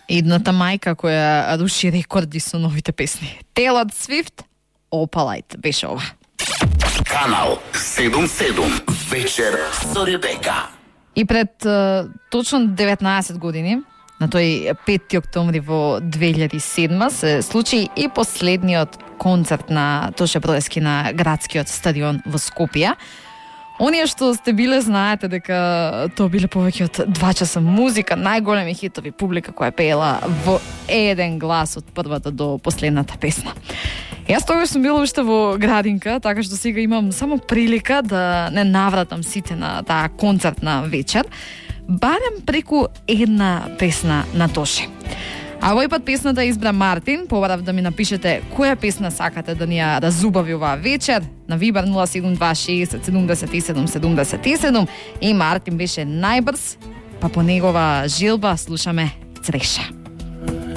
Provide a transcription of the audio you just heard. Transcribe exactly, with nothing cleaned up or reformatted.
Едната мајка која руши рекорди со новите песни. Taylor Swift, Opalite беше ова. Канал седум седум вечер со Ребека. И пред uh, точно деветнаесет години, на тој пети октомври во две илјади и седма, се случи и последниот концерт на Тоше Проески на градскиот стадион во Скопје. Оние што сте биле знаете дека тоа биле повеќе од два часа музика, најголеми хитови, публика која пеела во еден глас од првата до последната песна. Јас тогаш сум била уште во градинка, така што сега имам само прилика да не навратам сите на таа концертна вечер, барем преку една песна на Тоше. А овој пат песната избра Мартин. Побарав да ми напишете која песна сакате да ни ја разубави оваа вечер на Вибар нула седум два шест седумдесет и седум седумдесет и седум. И Мартин беше најбрз, па по негова желба слушаме Цреша.